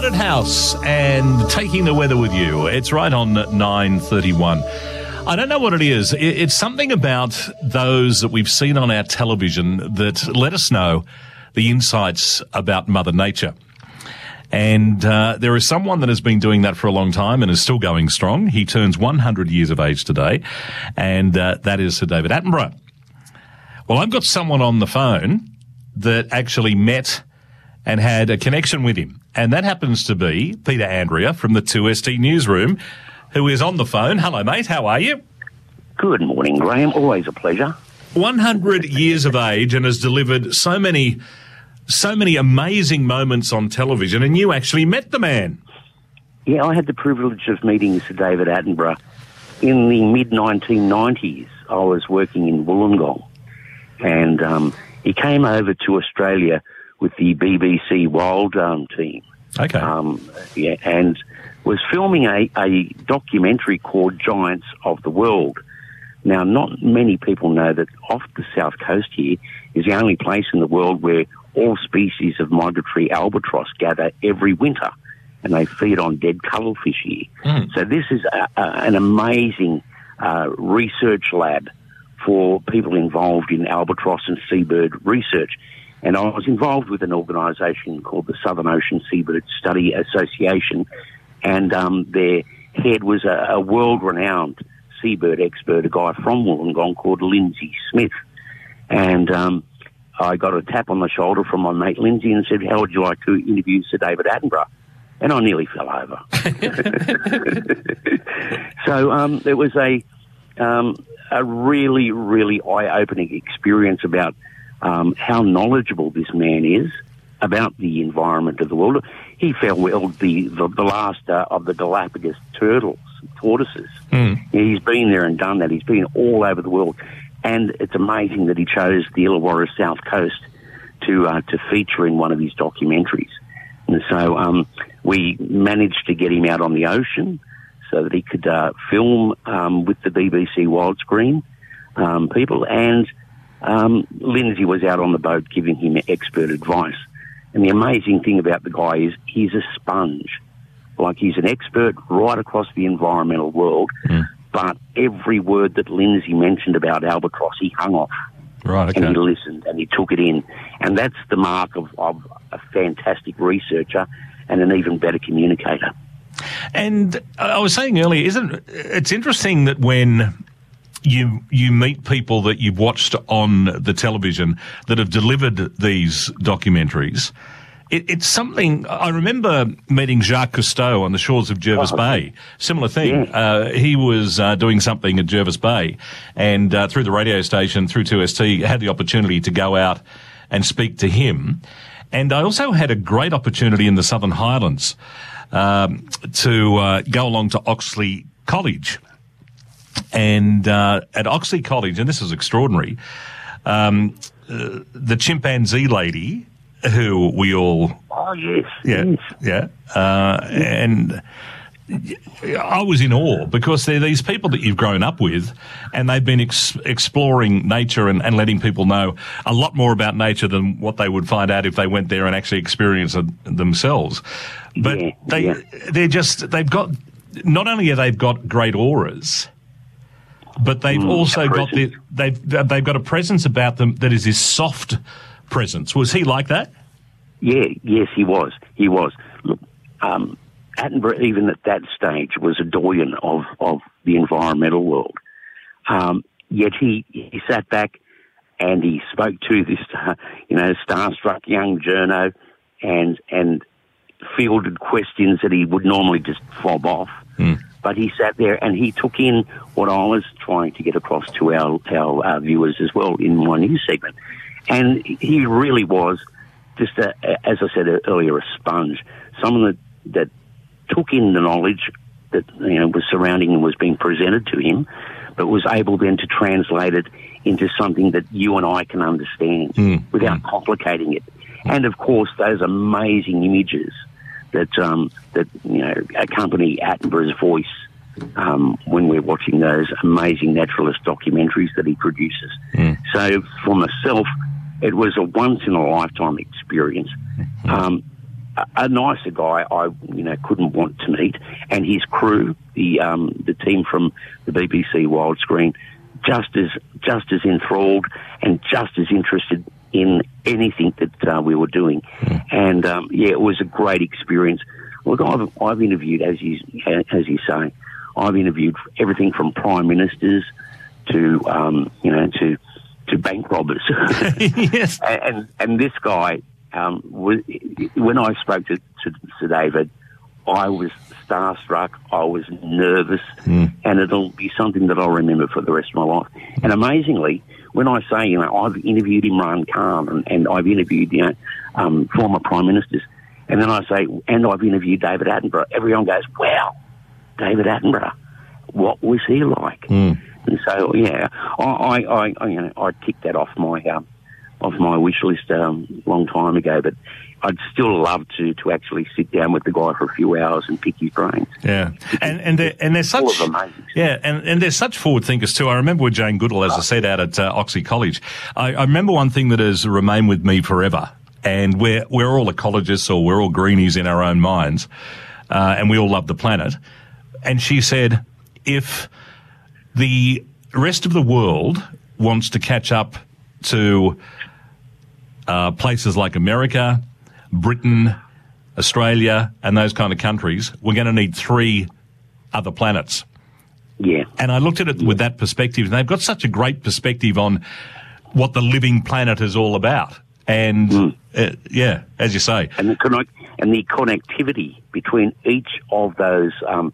Haunted House and Taking the Weather with You. It's right on 9:31. I don't know what it is. It's something about those that we've seen on our television that let us know the insights about Mother Nature. And there is someone that has been doing that for a long time and is still going strong. He turns 100 years of age today, and that is Sir David Attenborough. Well, I've got someone on the phone that actually met and had a connection with him. And that happens to be Peter Andrea from the 2ST Newsroom, who is on the phone. Hello, mate. How are you? Good morning, Graham. Always a pleasure. 100 years of age and has delivered so many amazing moments on television, and you actually met the man. Yeah, I had the privilege of meeting Sir David Attenborough in the mid-1990s. I was working in Wollongong, and he came over to Australia with the BBC Wild team. Okay. And was filming a documentary called Giants of the World. Now, not many people know that off the south coast here is the only place in the world where all species of migratory albatross gather every winter, and they feed on dead cuttlefish here. So this is an amazing research lab for people involved in albatross and seabird research. And I was involved with an organisation called the Southern Ocean Seabird Study Association, and their head was a world-renowned seabird expert, a guy from Wollongong called Lindsay Smith. And I got a tap on the shoulder from my mate Lindsay and said, "How would you like to interview Sir David Attenborough?" And I nearly fell over. So it was a really, really eye-opening experience about how knowledgeable this man is about the environment of the world. He farewelled the last of the Galapagos tortoises. He's been there and done that. He's been all over the world. And it's amazing that he chose the Illawarra South Coast to feature in one of his documentaries. And so we managed to get him out on the ocean so that he could film with the BBC widescreen people. And Lindsay was out on the boat giving him expert advice. And the amazing thing about the guy is he's a sponge. Like, he's an expert right across the environmental world, but every word that Lindsay mentioned about albatross, he hung off. Right, okay. And he listened and he took it in. And that's the mark of a fantastic researcher and an even better communicator. And I was saying earlier, it's interesting that when you meet people that you've watched on the television that have delivered these documentaries, it's something. I remember meeting Jacques Cousteau on the shores of Jervis Bay. Similar thing. Yeah. He was doing something at Jervis Bay, and through the radio station, through 2ST, had the opportunity to go out and speak to him. And I also had a great opportunity in the Southern Highlands to go along to Oxley College. And at Oxley College, and this is extraordinary, the chimpanzee lady who we all... Oh, yes. Yeah. And I was in awe because they're these people that you've grown up with, and they've been exploring nature and letting people know a lot more about nature than what they would find out if they went there and actually experienced it themselves. But they've got... Not only have they got great auras, but they've also got they've got a presence about them that is this soft presence. Was he like that? Yeah, yes, he was. Look, Attenborough, even at that stage, was a doyen of the environmental world. Yet he sat back and he spoke to this, starstruck young journo and fielded questions that he would normally just fob off. But he sat there and he took in what I was trying to get across to our viewers as well in my news segment. And he really was just, as I said earlier, a sponge. Someone that took in the knowledge that was surrounding and was being presented to him, but was able then to translate it into something that you and I can understand without complicating it. And of course, those amazing images that accompany Attenborough's voice when we're watching those amazing naturalist documentaries that he produces. So for myself, it was a once-in-a-lifetime experience. a nicer guy I couldn't want to meet, and his crew, the team from the BBC Wildscreen, just as enthralled and just as interested in anything that we were doing. And it was a great experience. Look, I've interviewed, as you say, I've interviewed everything from prime ministers to bank robbers. Yes. And this guy, when I spoke to David, I was starstruck, I was nervous, and it'll be something that I'll remember for the rest of my life. And amazingly, when I say, I've interviewed Imran Khan and I've interviewed, former prime ministers, and then I say, and I've interviewed David Attenborough, everyone goes, wow, David Attenborough, what was he like? And so, I ticked that off my wish list a long time ago, but I'd still love to actually sit down with the guy for a few hours and pick his brains. Yeah, and they're such and they're such forward thinkers too. I remember with Jane Goodall, as I said, out at Oxley College. I remember one thing that has remained with me forever, and we're all ecologists or we're all greenies in our own minds, and we all love the planet. And she said, if the rest of the world wants to catch up to places like America, Britain, Australia, and those kind of countries, we're going to need 3 other planets. Yeah. And I looked at it with that perspective, and they've got such a great perspective on what the living planet is all about. And, as you say. And the connectivity between each of those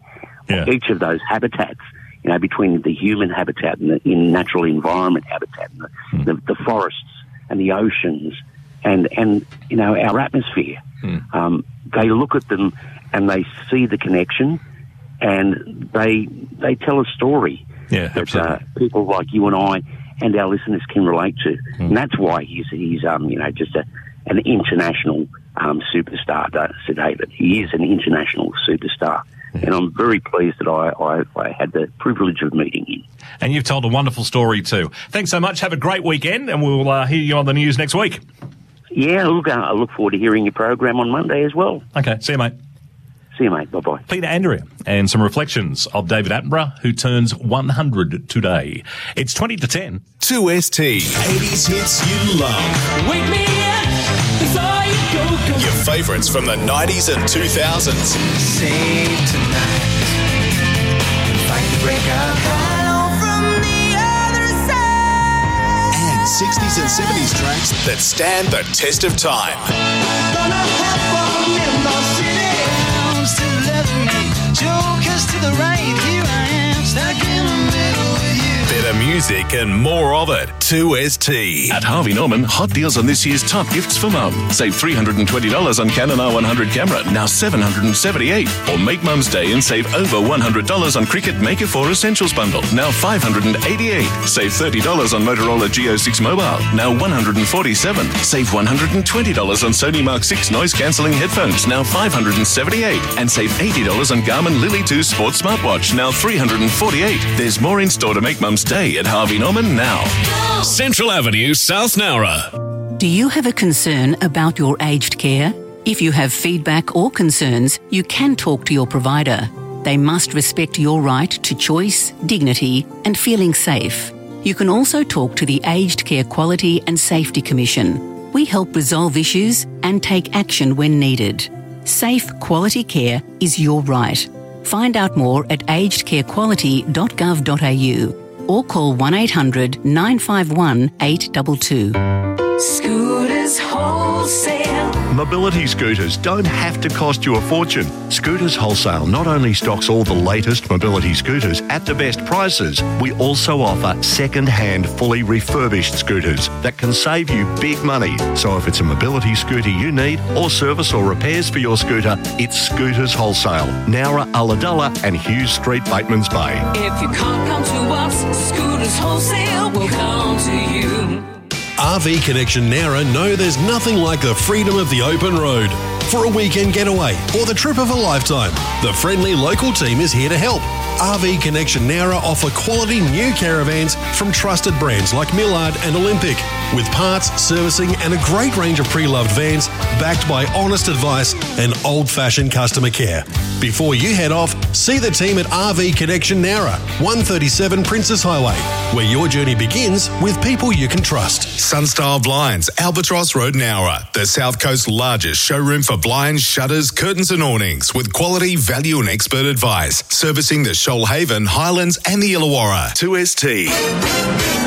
habitats, between the human habitat and the natural environment habitat, and the forests and the oceans and our atmosphere. They look at them and they see the connection, and they tell a story that people like you and I and our listeners can relate to. And that's why he's just an international superstar, Sir David. He is an international superstar. And I'm very pleased that I had the privilege of meeting him. And you've told a wonderful story too. Thanks so much. Have a great weekend, and we'll hear you on the news next week. Yeah, look, I look forward to hearing your program on Monday as well. Okay, see you, mate. See you, mate. Bye-bye. Peter Andrea, and some reflections of David Attenborough, who turns 100 today. It's 20 to 10. 2ST. 80s hits you love. Wake me up before you go. Your favourites from the 90s and 2000s. Save tonight. Fight the breakout. Hello from the other side. And 60s and 70s tracks that stand the test of time. Gonna have fun in the city. To the left of me, jokers to the right. Here I am, stuck in the middle with you. Better music and more of it. 2ST. At Harvey Norman, hot deals on this year's top gifts for mum. Save $320 on Canon R100 camera, now $778. Or make Mum's Day and save over $100 on Cricket Maker 4 Essentials bundle, now $588. Save $30 on Motorola Geo 6 Mobile, now $147. Save $120 on Sony Mark 6 noise cancelling headphones, now $578. And save $80 on Garmin Lily 2 Sports Smartwatch, now $348. There's more in store to make Mum's Day at Harvey Norman now. Central Avenue, South Nowra. Do you have a concern about your aged care? If you have feedback or concerns, you can talk to your provider. They must respect your right to choice, dignity, and feeling safe. You can also talk to the Aged Care Quality and Safety Commission. We help resolve issues and take action when needed. Safe, quality care is your right. Find out more at agedcarequality.gov.au or call 1800 951 822. Scooters Wholesale. Mobility scooters don't have to cost you a fortune. Scooters Wholesale not only stocks all the latest mobility scooters at the best prices, we also offer second-hand, fully refurbished scooters that can save you big money. So if it's a mobility scooter you need, or service or repairs for your scooter, it's Scooters Wholesale, Nowra, Ulladulla and Hughes Street, Batemans Bay. If you can't come to us, Scooters Wholesale will come to you. RV Connection Nowra know there's nothing like the freedom of the open road. for a weekend getaway or the trip of a lifetime, the friendly local team is here to help. RV Connection Nowra offer quality new caravans from trusted brands like Millard and Olympic, with parts, servicing and a great range of pre-loved vans backed by honest advice and old-fashioned customer care. Before you head off, see the team at RV Connection Nowra, 137 Princess Highway, where your journey begins with people you can trust. Sunstyle Blinds, Albatross Road, Nowra, the South Coast's largest showroom for blinds, shutters, curtains and awnings, with quality, value and expert advice, servicing the Shoalhaven, Highlands and the Illawarra. 2ST.